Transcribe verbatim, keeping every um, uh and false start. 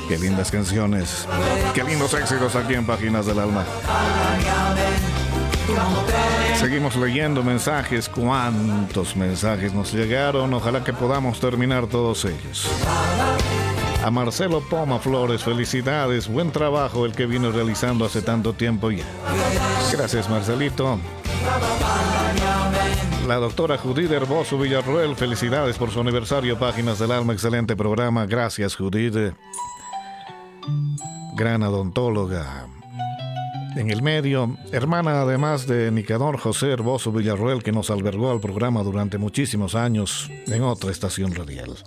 Qué lindas canciones, qué lindos éxitos aquí en Páginas del Alma. Seguimos leyendo mensajes. ¿Cuántos mensajes nos llegaron? Ojalá que podamos terminar todos ellos. A Marcelo Poma Flores, felicidades, buen trabajo el que vino realizando hace tanto tiempo ya. Gracias, Marcelito. La doctora Judith Herboso Villarroel, felicidades por su aniversario, Páginas del Alma, excelente programa. Gracias, Judith. Gran odontóloga. En el medio, hermana además de Nicador José Herboso Villarroel, que nos albergó al programa durante muchísimos años en otra estación radial.